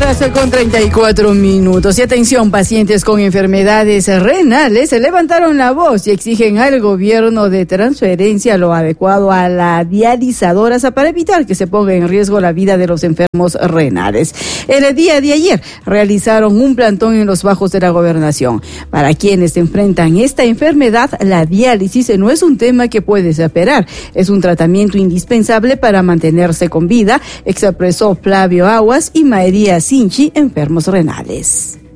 8:34. Y atención, pacientes con enfermedades renales se levantaron la voz y exigen al gobierno de transferencia lo adecuado a la dializadora para evitar que se ponga en riesgo la vida de los enfermos renales. El día de ayer realizaron un plantón en los bajos de la gobernación. Para quienes enfrentan esta enfermedad, la diálisis no es un tema que puedes esperar, es un tratamiento indispensable para mantenerse con vida, expresó Flavio Aguas y María Sinchi, enfermos renales.